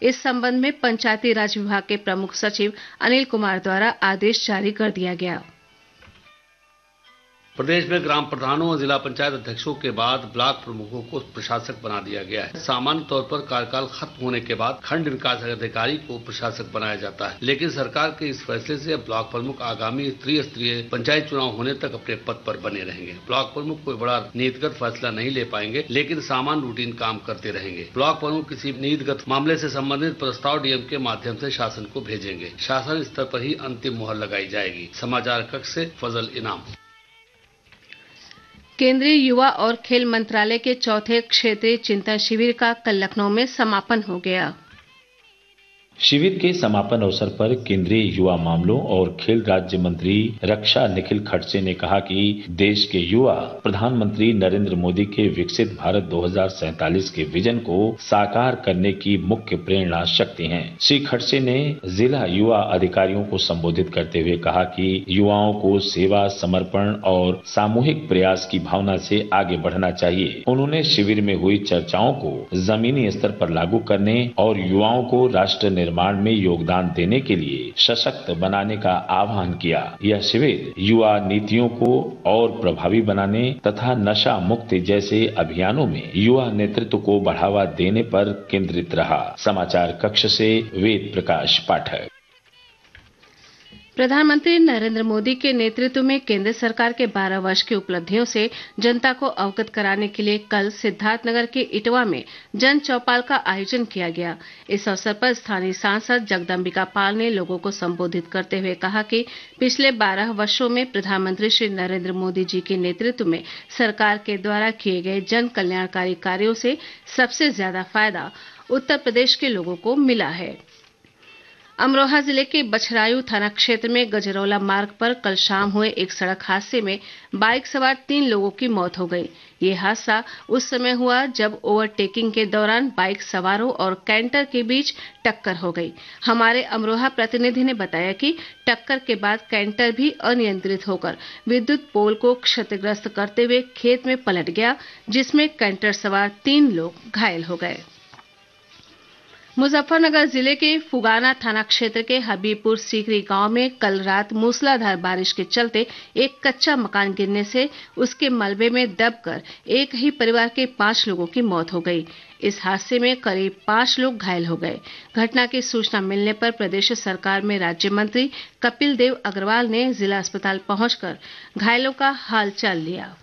इस संबंध में पंचायती राज विभाग के प्रमुख सचिव अनिल कुमार द्वारा आदेश जारी कर दिया गया। प्रदेश में ग्राम प्रधानों और जिला पंचायत अध्यक्षों के बाद ब्लॉक प्रमुखों को प्रशासक बना दिया गया है। सामान्य तौर पर कार्यकाल खत्म होने के बाद खंड विकास अधिकारी को प्रशासक बनाया जाता है, लेकिन सरकार के इस फैसले से अब ब्लॉक प्रमुख आगामी त्रिस्तरीय पंचायत चुनाव होने तक अपने पद पर बने रहेंगे। ब्लॉक प्रमुख कोई बड़ा नीतिगत फैसला नहीं ले पाएंगे, लेकिन सामान्य रूटीन काम करते रहेंगे। ब्लॉक प्रमुख किसी नीतिगत मामले से संबंधित प्रस्ताव डीएम के माध्यम से शासन को भेजेंगे। शासन स्तर पर ही अंतिम मुहर लगाई जाएगी। समाचार कक्ष से फजल इनाम। केंद्रीय युवा और खेल मंत्रालय के चौथे क्षेत्रीय चिंतन शिविर का कल लखनऊ में समापन हो गया। शिविर के समापन अवसर पर केंद्रीय युवा मामलों और खेल राज्य मंत्री रक्षा निखिल खड़से ने कहा कि देश के युवा प्रधानमंत्री नरेंद्र मोदी के विकसित भारत 2047 के विजन को साकार करने की मुख्य प्रेरणा शक्ति हैं। श्री खड़से ने जिला युवा अधिकारियों को संबोधित करते हुए कहा कि युवाओं को सेवा, समर्पण और सामूहिक प्रयास की भावना से आगे बढ़ना चाहिए। उन्होंने शिविर में हुई चर्चाओं को जमीनी स्तर पर लागू करने और युवाओं को राष्ट्र निर्माण में योगदान देने के लिए सशक्त बनाने का आह्वान किया। यह शिविर युवा नीतियों को और प्रभावी बनाने तथा नशा मुक्ति जैसे अभियानों में युवा नेतृत्व को बढ़ावा देने पर केंद्रित रहा। समाचार कक्ष से वेद प्रकाश पाठक। प्रधानमंत्री नरेंद्र मोदी के नेतृत्व में केंद्र सरकार के 12 वर्ष की उपलब्धियों से जनता को अवगत कराने के लिए कल सिद्धार्थनगर के इटवा में जन चौपाल का आयोजन किया गया। इस अवसर पर स्थानीय सांसद जगदम्बिका पाल ने लोगों को संबोधित करते हुए कहा कि पिछले 12 वर्षों में प्रधानमंत्री श्री नरेंद्र मोदी जी के नेतृत्व में सरकार के द्वारा किए गए जन कल्याणकारी कार्यों से सबसे ज्यादा फायदा उत्तर प्रदेश के लोगों को मिला है। अमरोहा जिले के बछरायू थाना क्षेत्र में गजरौला मार्ग पर कल शाम हुए एक सड़क हादसे में बाइक सवार 3 लोगों की मौत हो गई। ये हादसा उस समय हुआ जब ओवरटेकिंग के दौरान बाइक सवारों और कैंटर के बीच टक्कर हो गई। हमारे अमरोहा प्रतिनिधि ने बताया कि टक्कर के बाद कैंटर भी अनियंत्रित होकर विद्युत पोल को क्षतिग्रस्त करते हुए खेत में पलट गया, जिसमें कैंटर सवार 3 लोग घायल हो गए। मुजफ्फरनगर जिले के फुगाना थाना क्षेत्र के हबीबपुर सीकरी गांव में कल रात मूसलाधार बारिश के चलते एक कच्चा मकान गिरने से उसके मलबे में दबकर एक ही परिवार के 5 लोगों की मौत हो गई। इस हादसे में करीब 5 लोग घायल हो गए। घटना की सूचना मिलने पर प्रदेश सरकार में राज्य मंत्री कपिल देव अग्रवाल ने जिला अस्पताल पहुंचकर घायलों का हालचाल लिया।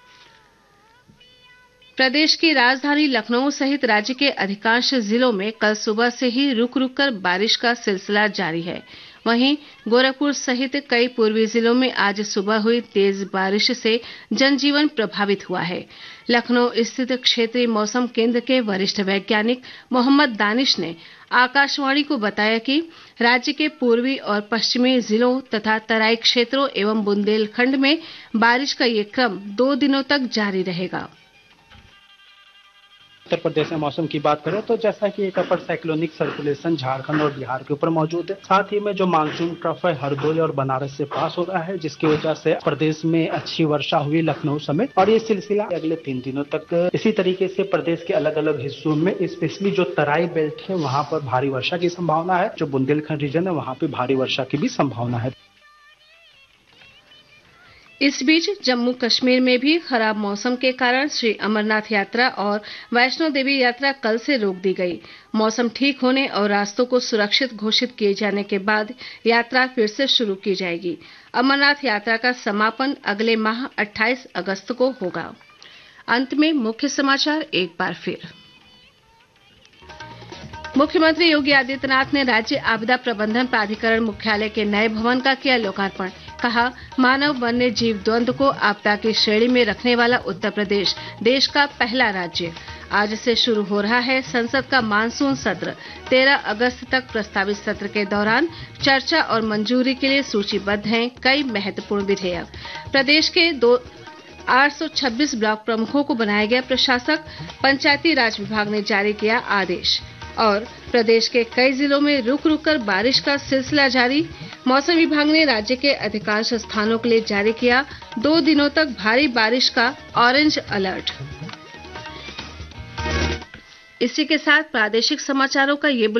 प्रदेश की राजधानी लखनऊ सहित राज्य के अधिकांश जिलों में कल सुबह से ही रुक रुक कर बारिश का सिलसिला जारी है। वहीं गोरखपुर सहित कई पूर्वी जिलों में आज सुबह हुई तेज बारिश से जनजीवन प्रभावित हुआ है। लखनऊ स्थित क्षेत्रीय मौसम केंद्र के वरिष्ठ वैज्ञानिक मोहम्मद दानिश ने आकाशवाणी को बताया कि राज्य के पूर्वी और पश्चिमी जिलों तथा तराई क्षेत्रों एवं बुंदेलखंड में बारिश का ये क्रम 2 दिनों तक जारी रहेगा। उत्तर प्रदेश में मौसम की बात करें तो जैसा कि एक अपर साइक्लोनिक सर्कुलेशन झारखंड और बिहार के ऊपर मौजूद है, साथ ही में जो मानसून ट्रफ है हरदोई और बनारस से पास हो रहा है, जिसकी वजह से प्रदेश में अच्छी वर्षा हुई लखनऊ समेत, और ये सिलसिला अगले 3 दिनों तक इसी तरीके से प्रदेश के अलग अलग हिस्सों में, स्पेशली जो तराई बेल्ट है वहां पर भारी वर्षा की संभावना है। जो बुंदेलखंड रीजन है वहां पे भारी वर्षा की भी संभावना है। इस बीच जम्मू कश्मीर में भी खराब मौसम के कारण श्री अमरनाथ यात्रा और वैष्णो देवी यात्रा कल से रोक दी गई। मौसम ठीक होने और रास्तों को सुरक्षित घोषित किए जाने के बाद यात्रा फिर से शुरू की जाएगी। अमरनाथ यात्रा का समापन अगले माह 28 अगस्त को होगा। अंत में मुख्य समाचार एक बार फिर। मुख्यमंत्री योगी आदित्यनाथ ने राज्य आपदा प्रबंधन प्राधिकरण मुख्यालय के नए भवन का किया लोकार्पण। कहा, मानव वन्य जीव द्वंद्व को आपदा की श्रेणी में रखने वाला उत्तर प्रदेश देश का पहला राज्य। आज से शुरू हो रहा है संसद का मानसून सत्र। 13 अगस्त तक प्रस्तावित सत्र के दौरान चर्चा और मंजूरी के लिए सूचीबद्ध हैं कई महत्वपूर्ण विधेयक। प्रदेश के 826 ब्लॉक प्रमुखों को बनाया गया प्रशासक। पंचायती राज विभाग ने जारी किया आदेश। और प्रदेश के कई जिलों में रुक रुक कर बारिश का सिलसिला जारी। मौसम विभाग ने राज्य के अधिकांश स्थानों के लिए जारी किया 2 दिनों तक भारी बारिश का ऑरेंज अलर्ट। इसी के साथ प्रादेशिक समाचारों का ये